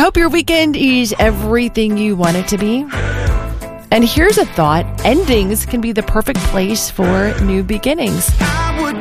hope your weekend is everything you want it to be. And here's a thought. Endings can be the perfect place for new beginnings.